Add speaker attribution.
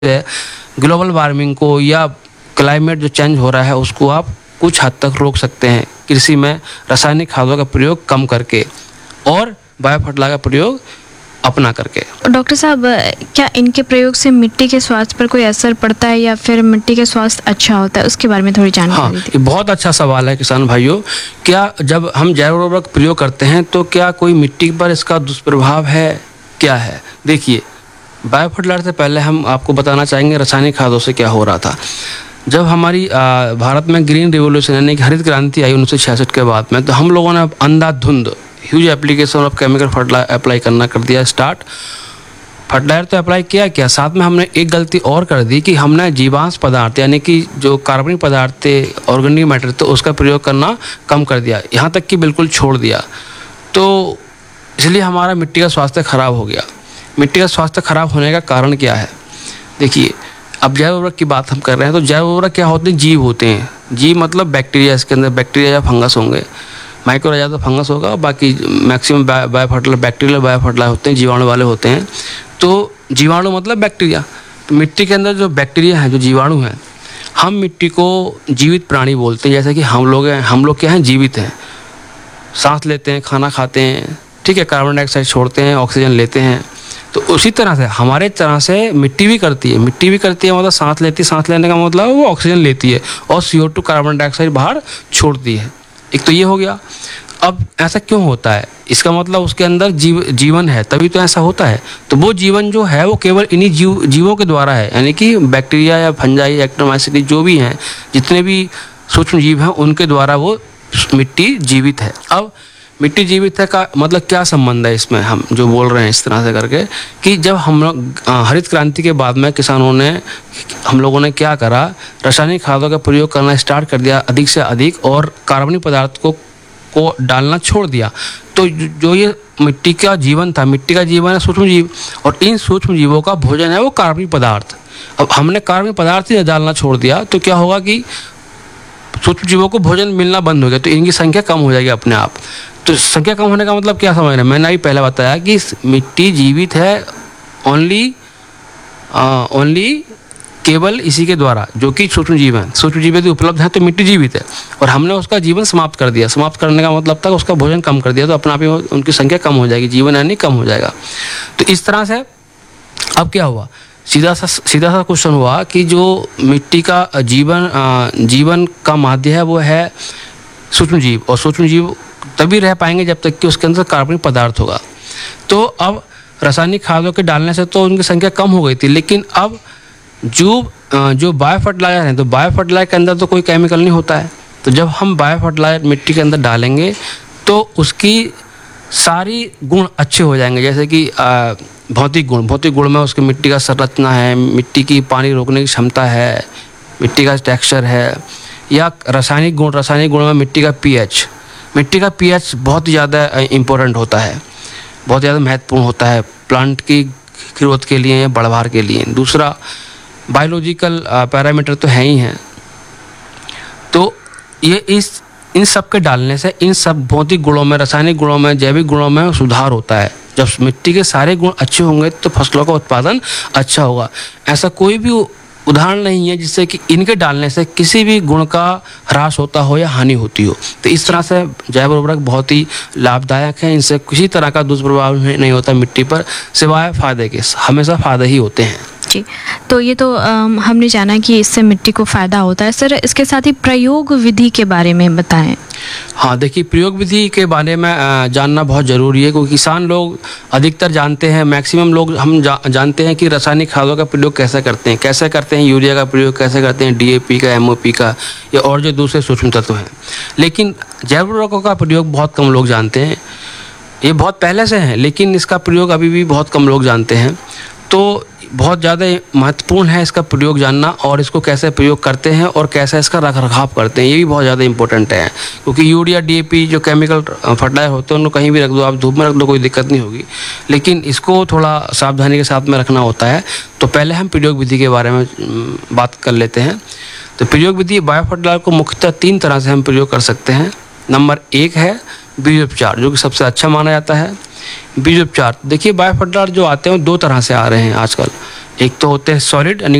Speaker 1: है global warming को या क्लाइमेट जो चेंज हो रहा है उसको आप कुछ हद तक रोक सकते हैं कृषि में रासायनिक खादों का प्रयोग कम करके और बायो फर्टिलाइजर का प्रयोग अपना करके।
Speaker 2: डॉक्टर साहब, क्या इनके प्रयोग से मिट्टी के स्वास्थ्य पर कोई असर पड़ता है या फिर मिट्टी के स्वास्थ्य अच्छा होता है, उसके बारे में थोड़ी जानकारी
Speaker 1: हाँ, ये बहुत अच्छा सवाल है किसान भाइयों। क्या जब हम जैव उर्वरक प्रयोग करते हैं तो क्या कोई मिट्टी पर इसका दुष्प्रभाव है, क्या है? देखिए, बायो फर्टिलाइजर से पहले हम आपको बताना चाहेंगे रासायनिक खादों से क्या हो रहा था। जब हमारी भारत में ग्रीन रिवोल्यूशन यानी कि हरित क्रांति आई 1966 के बाद में, तो हम लोगों ने अंधाधुंध huge application of chemical fertiliser apply करना कर दिया स्टार्ट। फर्टिलाइजर तो अप्लाई किया, साथ में हमने एक गलती और कर दी कि हमने जीवांश पदार्थ यानी कि जो कार्बनिक पदार्थ थे, ऑर्गेनिक मैटर, तो उसका प्रयोग करना कम कर दिया, यहाँ तक कि बिल्कुल छोड़ दिया। तो इसलिए हमारा मिट्टी का स्वास्थ्य खराब हो गया। मिट्टी का स्वास्थ्य खराब होने का कारण क्या है? देखिए, अब जैव उर्वरक की बात हम कर रहे हैं, तो जैव उर्वरक क्या होते हैं? जीव होते हैं। जीव मतलब बैक्टीरिया, इसके अंदर बैक्टीरिया या फंगस होंगे। माइक्रोराइजा तो फंगस होगा, बाकी maximum bio fertiliser bacterial bio fertiliser होते हैं, जीवाणु वाले होते हैं। तो जीवाणु मतलब बैक्टीरिया। तो मिट्टी के अंदर जो बैक्टीरिया हैं, जो जीवाणु हैं, हम मिट्टी को जीवित प्राणी बोलते हैं। जैसे कि हम लोग क्या हैं? जीवित हैं। सांस लेते हैं, खाना खाते हैं, ठीक है, कार्बन डाइऑक्साइड छोड़ते हैं, ऑक्सीजन लेते हैं। तो उसी तरह से हमारे तरह से मिट्टी भी करती है मतलब सांस लेती है। सांस लेने का मतलब वो ऑक्सीजन लेती है और CO2 कार्बन डाइऑक्साइड बाहर छोड़ती है। एक तो ये हो गया। अब ऐसा क्यों होता है? इसका मतलब उसके अंदर जीवन है, तभी तो ऐसा होता है। तो वो जीवन जो है वो केवल इन्हीं जीवों के द्वारा है, यानी कि बैक्टीरिया या फंजाई, एक्टोमाइसीटी जो भी हैं, जितने भी सूक्ष्म जीव हैं, उनके द्वारा वो मिट्टी जीवित है। अब मिट्टी जीवित है का मतलब क्या संबंध है इसमें? हम जो बोल रहे हैं इस तरह से करके कि जब हम लोग हरित क्रांति के बाद में हम लोगों ने क्या करा? रासायनिक खादों का प्रयोग करना स्टार्ट कर दिया अधिक से अधिक, और कार्बनिक पदार्थ को डालना छोड़ दिया। तो जो ये मिट्टी का जीवन था, मिट्टी का जीवन है सूक्ष्म जीव, और इन सूक्ष्म जीवों का भोजन है वो कार्बनिक पदार्थ। अब हमने कार्बनिक पदार्थ ही डालना छोड़ दिया तो क्या होगा कि सूक्ष्म जीवों को भोजन मिलना बंद हो गया, तो इनकी संख्या कम हो जाएगी अपने आप। तो संख्या कम होने का मतलब क्या समझ रहे हैं? मैंने अभी पहले बताया कि मिट्टी जीवित है ओनली केवल इसी के द्वारा, जो कि सूक्ष्म जीव हैं। सूक्ष्म जीव यदि उपलब्ध है तो मिट्टी जीवित है, और हमने उसका जीवन समाप्त कर दिया। समाप्त करने का मतलब था उसका भोजन कम कर दिया, तो अपने आप ही उनकी संख्या कम हो जाएगी, जीवन यानी कम हो जाएगा। तो इस तरह से अब क्या हुआ? सीधा सा क्वेश्चन हुआ कि जो मिट्टी का जीवन का माध्य है वो है सूक्ष्म जीव, और सूक्ष्म जीव तभी रह पाएंगे जब तक कि उसके अंदर कार्बनिक पदार्थ होगा। तो अब रासायनिक खादों के डालने से तो उनकी संख्या कम हो गई थी, लेकिन अब जो बायो फर्टिलाइजर है, तो बायो फर्टिलाइजर के अंदर तो कोई केमिकल नहीं होता है। तो जब हम बायो फर्टिलाइजर मिट्टी के अंदर डालेंगे तो उसकी सारी गुण अच्छे हो जाएंगे। जैसे कि भौतिक गुण में उसकी मिट्टी का संरचना है, मिट्टी की पानी रोकने की क्षमता है, मिट्टी का टेक्सचर है, या रासायनिक गुण में मिट्टी का pH बहुत ज़्यादा इम्पोर्टेंट होता है, बहुत ज़्यादा महत्वपूर्ण होता है प्लांट की ग्रोथ के लिए, बढ़वार के लिए। दूसरा, बायोलॉजिकल पैरामीटर तो है ही हैं। तो ये इन सब के डालने से इन सब भौतिक गुणों में, रासायनिक गुणों में, जैविक गुणों में सुधार होता है। जब मिट्टी के सारे गुण अच्छे होंगे तो फसलों का उत्पादन अच्छा होगा। ऐसा कोई भी उदाहरण नहीं है जिससे कि इनके डालने से किसी भी गुण का ह्रास होता हो या हानि होती हो। तो इस तरह से जैव उर्वरक बहुत ही लाभदायक है, इनसे किसी तरह का दुष्प्रभाव नहीं होता मिट्टी पर, सिवाय फायदे के। हमेशा फायदे ही होते हैं
Speaker 2: जी। तो ये तो हमने जाना कि इससे मिट्टी को फ़ायदा होता है। सर, इसके साथ ही प्रयोग विधि के बारे में बताएं।
Speaker 1: हाँ, देखिए, प्रयोग विधि के बारे में जानना बहुत ज़रूरी है, क्योंकि किसान लोग अधिकतर जानते हैं, मैक्सिमम लोग हम जानते हैं कि रासायनिक खादों का प्रयोग कैसे करते हैं, यूरिया का प्रयोग कैसे करते हैं, DAP का, MOP का, या और जो दूसरे सूक्ष्म तत्व हैं। लेकिन जैव उर्वरकों का प्रयोग बहुत कम लोग जानते हैं। ये बहुत पहले से है, लेकिन इसका प्रयोग अभी भी बहुत कम लोग जानते हैं। तो बहुत ज़्यादा महत्वपूर्ण है इसका प्रयोग जानना, और इसको कैसे प्रयोग करते हैं और कैसे इसका रखरखाव करते हैं, ये भी बहुत ज़्यादा इंपॉर्टेंट है। क्योंकि यूरिया, DAP जो केमिकल फर्टिलाइजर होते हैं उनको कहीं भी रख दो, आप धूप में रख दो, कोई दिक्कत नहीं होगी, लेकिन इसको थोड़ा सावधानी के साथ में रखना होता है। तो पहले हम प्रयोग विधि के बारे में बात कर लेते हैं। तो प्रयोग विधि बायो फर्टिलाइजर को मुख्यतः 3 तरह से हम प्रयोग कर सकते हैं। नंबर 1 है बीजोपचार, जो कि सबसे अच्छा माना जाता है। बीजोपचार, देखिए, बायो फर्टिलाइजर जो आते हैं वो 2 तरह से आ रहे हैं आजकल। एक तो होते हैं सॉलिड